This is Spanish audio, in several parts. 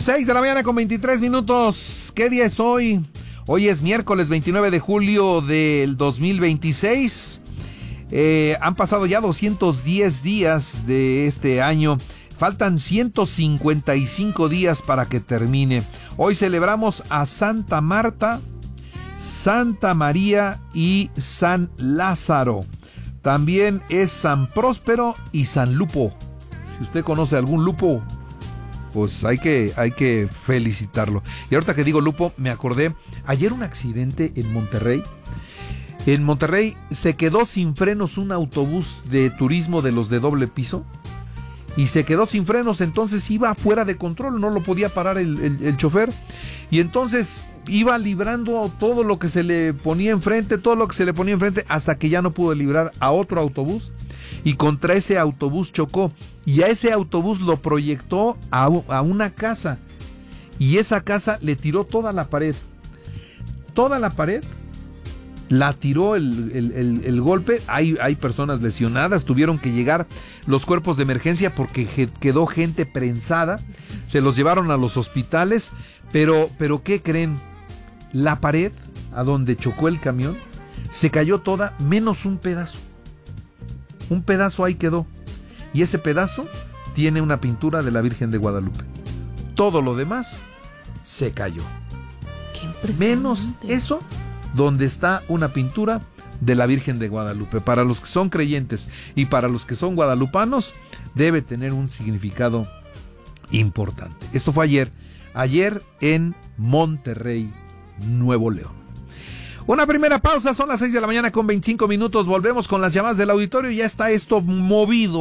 6 de la mañana con 23 minutos. ¿Qué día es hoy? Hoy es miércoles 29 de julio del 2026. Han pasado ya 210 días de este año. Faltan 155 días para que termine. Hoy celebramos a Santa Marta, Santa María y San Lázaro. También es San Próspero y San Lupo. Si usted conoce algún lupo, pues hay que felicitarlo. Y ahorita que digo lupo, me acordé, ayer un accidente en Monterrey. En Monterrey se quedó sin frenos un autobús de turismo de los de doble piso. Y se quedó sin frenos, entonces iba fuera de control, no lo podía parar el chofer. Y entonces iba librando todo lo que se le ponía enfrente, hasta que ya no pudo librar a otro autobús. Y contra ese autobús chocó. Y a ese autobús lo proyectó a una casa. Y esa casa le tiró toda la pared. Toda la pared la tiró el golpe. Hay personas lesionadas. Tuvieron que llegar los cuerpos de emergencia porque quedó gente prensada. Se los llevaron a los hospitales. Pero ¿qué creen? La pared a donde chocó el camión se cayó toda menos un pedazo. Un pedazo ahí quedó. Y ese pedazo tiene una pintura de la Virgen de Guadalupe. Todo lo demás se cayó. Qué impresionante. Menos eso, donde está una pintura de la Virgen de Guadalupe. Para los que son creyentes y para los que son guadalupanos, debe tener un significado importante. Esto fue ayer en Monterrey, Nuevo León. Una primera pausa, son las 6 de la mañana con 25 minutos. Volvemos con las llamadas del auditorio y ya está esto movido.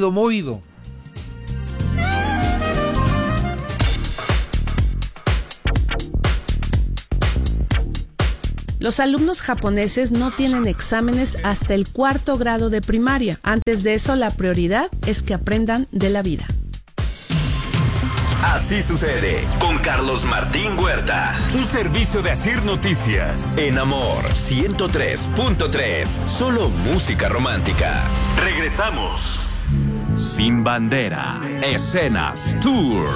Los alumnos japoneses no tienen exámenes hasta el 4º grado de primaria. Antes de eso, la prioridad es que aprendan de la vida. Así sucede con Carlos Martín Huerta. Un servicio de Asir Noticias. En Amor 103.3. Solo música romántica. Regresamos. Sin bandera. Escenas Tour.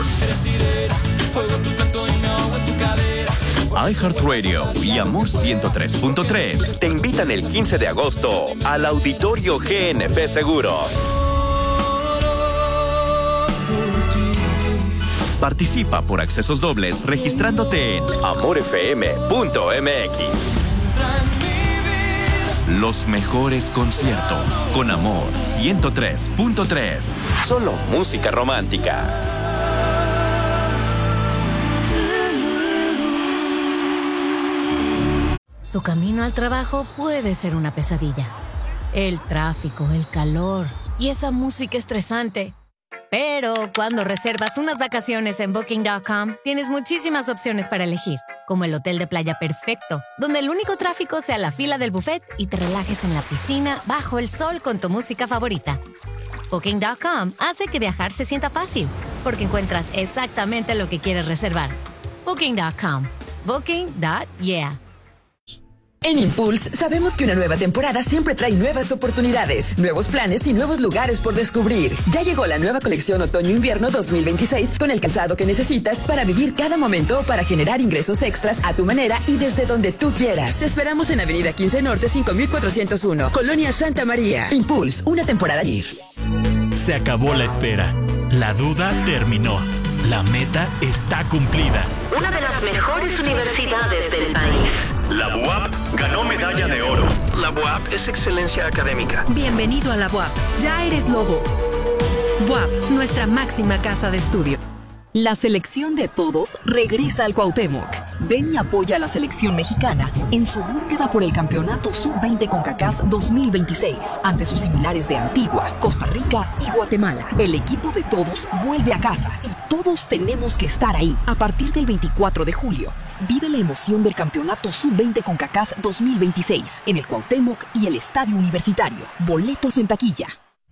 iHeartRadio y Amor 103.3 te invitan el 15 de agosto al Auditorio GNP Seguros. Participa por accesos dobles registrándote en amorfm.mx. Los mejores conciertos con Amor 103.3. Solo música romántica. Tu camino al trabajo puede ser una pesadilla. El tráfico, el calor y esa música estresante. Pero cuando reservas unas vacaciones en Booking.com, tienes muchísimas opciones para elegir, como el hotel de playa perfecto, donde el único tráfico sea la fila del buffet y te relajes en la piscina bajo el sol con tu música favorita. Booking.com hace que viajar se sienta fácil, porque encuentras exactamente lo que quieres reservar. Booking.com. Booking.yeah. En Impulse sabemos que una nueva temporada siempre trae nuevas oportunidades, nuevos planes y nuevos lugares por descubrir. Ya llegó la nueva colección Otoño-Invierno 2026 con el calzado que necesitas para vivir cada momento o para generar ingresos extras a tu manera y desde donde tú quieras. Te esperamos en Avenida 15 Norte 5401, Colonia Santa María. Impulse, una temporada ir. Se acabó la espera. La duda terminó. La meta está cumplida. Una de las mejores universidades del país. La BUAP ganó medalla de oro. La BUAP es excelencia académica. Bienvenido a la BUAP. Ya eres lobo. BUAP, nuestra máxima casa de estudio. La selección de todos regresa al Cuauhtémoc. Ven y apoya a la selección mexicana en su búsqueda por el campeonato Sub-20 CONCACAF 2026 ante sus similares de Antigua, Costa Rica y Guatemala. El equipo de todos vuelve a casa y todos tenemos que estar ahí. A partir del 24 de julio, vive la emoción del campeonato Sub-20 CONCACAF 2026 en el Cuauhtémoc y el Estadio Universitario. Boletos en taquilla.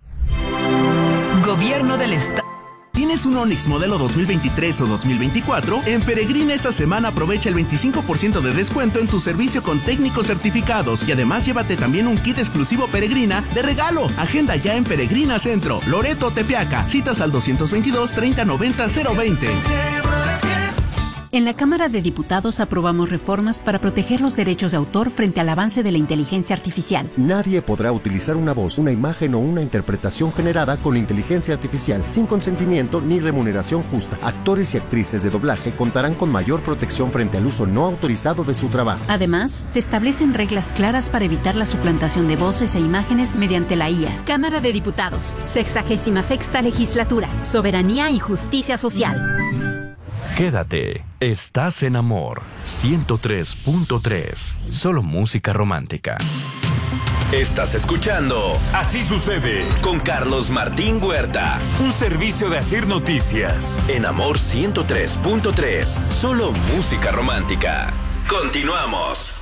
Gobierno del Estado. ¿Tienes un Onix modelo 2023 o 2024? En Peregrina esta semana aprovecha el 25% de descuento en tu servicio con técnicos certificados y además llévate también un kit exclusivo Peregrina de regalo. Agenda ya en Peregrina Centro, Loreto, Tepeaca. Citas al 222-3090-020. En la Cámara de Diputados aprobamos reformas para proteger los derechos de autor frente al avance de la inteligencia artificial. Nadie podrá utilizar una voz, una imagen o una interpretación generada con inteligencia artificial sin consentimiento ni remuneración justa. Actores y actrices de doblaje contarán con mayor protección frente al uso no autorizado de su trabajo. Además, se establecen reglas claras para evitar la suplantación de voces e imágenes mediante la IA. Cámara de Diputados, 66ª Legislatura, Soberanía y Justicia Social. Quédate, estás en Amor 103.3, solo música romántica. Estás escuchando Así Sucede con Carlos Martín Huerta, un servicio de Asir Noticias. En Amor 103.3, solo música romántica. Continuamos.